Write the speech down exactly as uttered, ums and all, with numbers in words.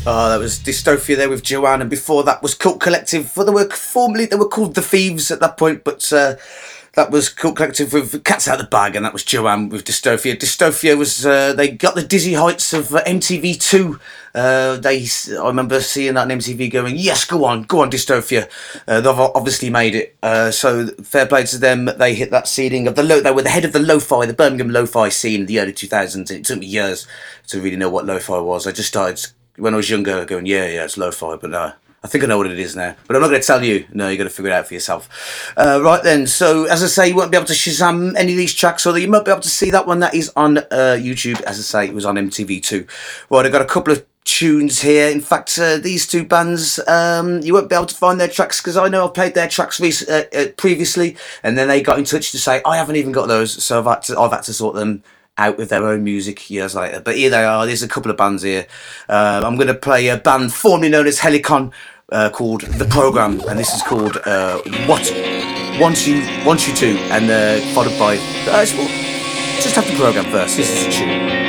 Oh, that was Dystopia there with Joanne, and before that was Cult Collective. Well, they were formerly they were called The Thieves at that point, but uh, that was Cult Collective with Cats Out of the Bag, and that was Joanne with Dystopia. Dystopia was uh, they got the dizzy heights of uh, M T V two. Uh, they I remember seeing that on M T V, going, "Yes, go on, go on, Dystopia." Uh, they've obviously made it. Uh, so fair play to them. They hit that ceiling of the lo- They were the head of the lo-fi, the Birmingham lo-fi scene in the early two thousands. It took me years to really know what lo-fi was. I just started when I was younger, going, yeah, yeah, it's lo-fi, but no, I think I know what it is now. But I'm not going to tell you. No, you got to figure it out for yourself. Uh, right then, so as I say, you won't be able to Shazam any of these tracks, although you might be able to see that one that is on uh, YouTube. As I say, it was on M T V two. Right, I've got a couple of tunes here. In fact, uh, these two bands, um, you won't be able to find their tracks because I know I've played their tracks rec- uh, uh, previously, and then they got in touch to say I haven't even got those, so I've had to, I've had to sort them out with their own music years later. But here they are. There's a couple of bands here. Uh, I'm going to play a band formerly known as Helicon uh, called The Program, and this is called uh, What Want You Want You To, and uh, followed by uh, just have the program first. This is a tune.